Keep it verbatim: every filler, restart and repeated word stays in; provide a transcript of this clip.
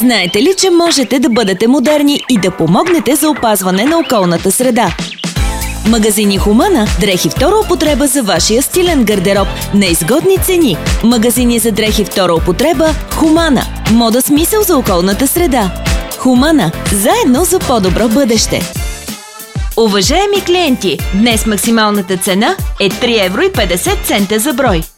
Знаете ли, че можете да бъдете модерни и да помогнете за опазване на околната среда? Магазини Хумана – дрехи втора употреба за вашия стилен гардероб на изгодни цени. Магазини за дрехи втора употреба Хумана – мода с мисъл за околната среда. Хумана – заедно за по-добро бъдеще. Уважаеми клиенти, днес максималната цена е три евро и петдесет цента за брой.